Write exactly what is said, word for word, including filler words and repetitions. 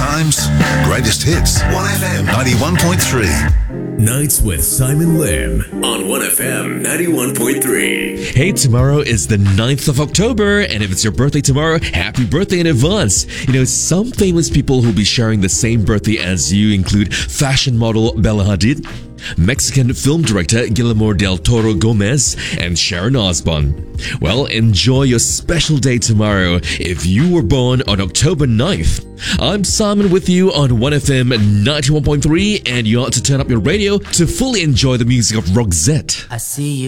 times, greatest hits. one F M ninety-one point three. Nights with Simon Lim on one F M ninety-one point three. Hey, tomorrow is the ninth of October, and if it's your birthday tomorrow, happy birthday in advance. You know, some famous people who'll be sharing the same birthday as you include fashion model Bella Hadid, Mexican film director Guillermo del Toro Gomez, and Sharon Osbourne. Well, enjoy your special day tomorrow if you were born on October ninth. I'm Simon with you on one F M ninety-one point three, and you ought to turn up your radio to fully enjoy the music of Roxette. I see you.